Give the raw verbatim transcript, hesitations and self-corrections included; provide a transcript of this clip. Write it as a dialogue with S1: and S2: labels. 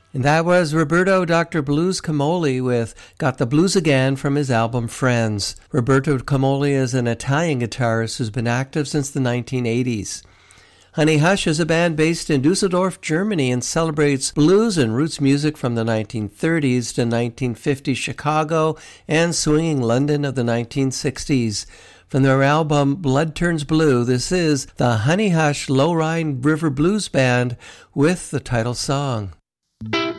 S1: And that was Roberto Doctor Blues Camoli with Got the Blues Again from his album Friends. Roberto Camoli is an Italian guitarist who's been active since the nineteen eighties. Honey Hush is a band based in Dusseldorf, Germany, and celebrates blues and roots music from the nineteen thirties to nineteen fifties Chicago and swinging London of the nineteen sixties. From their album Blood Turns Blue, this is the Honey Hush Lowrhine River Blues Band with the title song.